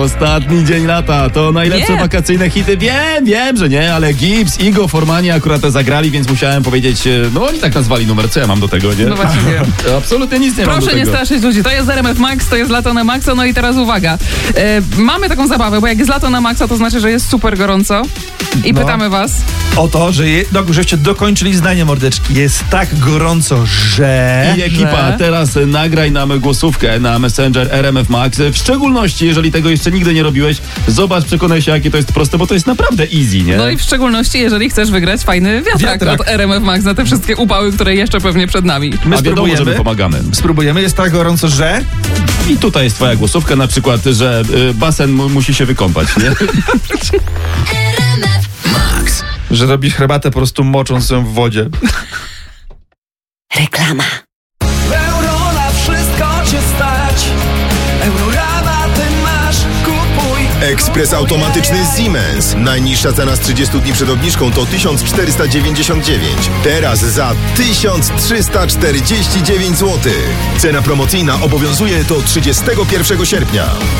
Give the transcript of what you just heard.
Ostatni dzień lata, to najlepsze wakacyjne hity. Wiem, że nie, ale Gibbs, Igo, Formani akurat te zagrali, więc musiałem powiedzieć, no oni tak nazwali numer, co ja mam do tego, nie? No właśnie wiem. Absolutnie nic nie mam do tego. Proszę nie straszyć ludzi, to jest RMF Max, to jest lato na maksa, no i teraz uwaga. Mamy taką zabawę, bo jak jest lato na maksa, to znaczy, że jest super gorąco i pytamy was. O to, żeście dokończyli zdanie, mordeczki. Jest tak gorąco, że... I ekipa, teraz nagraj nam głosówkę na Messenger RMF Max. W szczególności, jeżeli tego jeszcze nigdy nie robiłeś, zobacz, przekonaj się, jakie to jest proste, bo to jest naprawdę easy, nie? No i w szczególności, jeżeli chcesz wygrać fajny wiatrak od RMF Max na te wszystkie upały, które jeszcze pewnie przed nami. A wiadomo, że my pomagamy. Spróbujemy, jest tak gorąco, że... I tutaj jest twoja głosówka, na przykład, że basen musi się wykąpać, nie? Że robisz herbatę po prostu mocząc ją w wodzie. Reklama. Euro na wszystko cię stać. Eurorabaty masz, kupuj. Ekspres automatyczny Siemens. Najniższa cena z 30 dni przed obniżką to 1499. Teraz za 1349 zł. Cena promocyjna obowiązuje do 31 sierpnia.